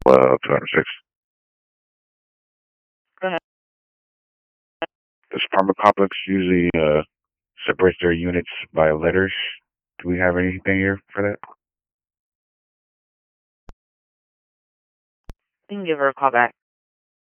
206. Go ahead. This apartment complex usually separates their units by letters. Do we have anything here for that? You can give her a call back.